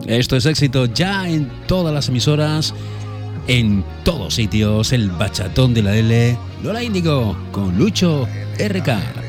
Esto es éxito ya en todas las emisoras, en todos sitios. El bachatón de la L, Lola Índigo con Lucho RK.